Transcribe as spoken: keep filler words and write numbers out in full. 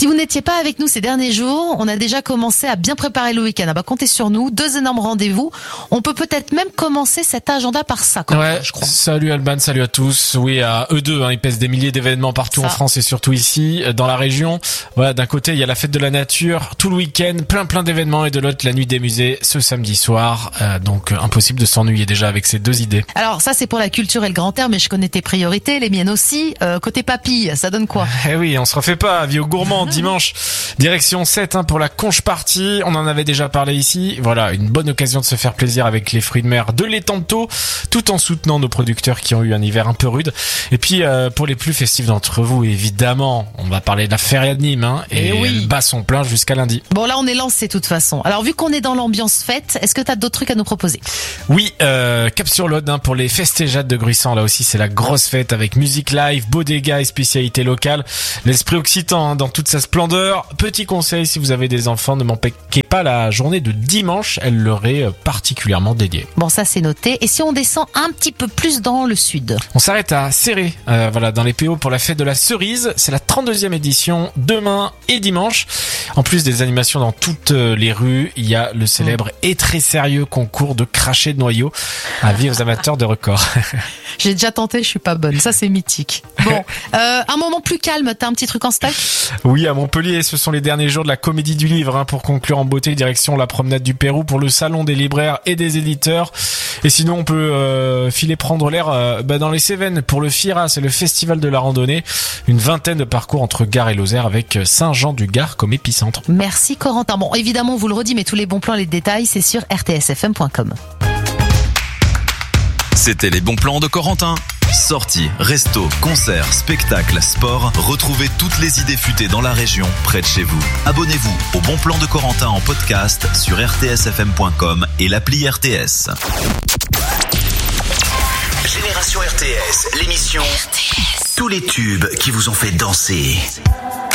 Si vous n'étiez pas avec nous ces derniers jours, on a déjà commencé à bien préparer le week-end. Ah bah comptez sur nous, deux énormes rendez-vous. On peut peut-être même commencer cet agenda par ça, quand ouais, même, je crois. Salut Alban, salut à tous. Oui, à eux deux, hein, ils pèsent des milliers d'événements partout ça. En France et surtout ici, dans la région. Voilà, d'un côté, il y a la fête de la nature, tout le week-end, plein plein d'événements, et de l'autre, la nuit des musées, ce samedi soir. Euh, donc, impossible de s'ennuyer déjà avec ces deux idées. Alors ça, c'est pour la culture et le grand air, mais je connais tes priorités, les miennes aussi. Euh, côté papille, ça donne quoi? Eh oui, on se refait pas, avis aux gourmands, dimanche, direction sept hein, pour la conche party. On en avait déjà parlé ici. Voilà, une bonne occasion de se faire plaisir avec les fruits de mer de l'étang-de-Thau, tout en soutenant nos producteurs qui ont eu un hiver un peu rude. Et puis, euh, pour les plus festifs d'entre vous, évidemment, on va parler de la feria de Nîmes, hein, et, et oui. Elle bat son plein jusqu'à lundi. Bon, là, on est lancé de toute façon. Alors, vu qu'on est dans l'ambiance fête, est-ce que t'as d'autres trucs à nous proposer? Oui, euh, cap sur l'Aude, hein, pour les festéjades de Gruissant. Là aussi, c'est la grosse fête avec musique live, beaux dégâts et spécialités locales. L'esprit occitan, hein, dans toute sa splendeur. Petit conseil, si vous avez des enfants, ne manquez pas la journée de dimanche. Elle leur est particulièrement dédiée. Bon, ça, c'est noté. Et si on descend un petit peu plus dans le sud? On s'arrête à Céré, euh, voilà, dans les P O pour la fête de la cerise. C'est la trente-deuxième édition, demain et dimanche. En plus des animations dans toutes les rues, il y a le célèbre et très sérieux concours de cracher de noyaux. Avis aux amateurs de records. J'ai déjà tenté, je suis pas bonne. Ça, c'est mythique. Bon, euh, un moment plus calme, t'as un petit truc en stock? Oui, à Montpellier, ce sont les derniers jours de la Comédie du Livre, hein, pour conclure en beauté, direction la promenade du Pérou pour le salon des libraires et des éditeurs. Et sinon, on peut euh, filer prendre l'air euh, bah, dans les Cévennes pour le FIRA, c'est le festival de la randonnée. Une vingtaine de parcours entre Gare et Lozère avec Saint-Jean-du-Gard comme épicentre. Merci Corentin. Bon, évidemment, on vous le redit, mais tous les bons plans et les détails, c'est sur r t s f m point com. C'était les bons plans de Corentin. Sorties, restos, concerts, spectacles, sport. Retrouvez toutes les idées futées dans la région, près de chez vous. Abonnez-vous au Bon Plan de Corentin en podcast sur r t s f m point com et l'appli R T S. Génération R T S, l'émission R T S. Tous les tubes qui vous ont fait danser.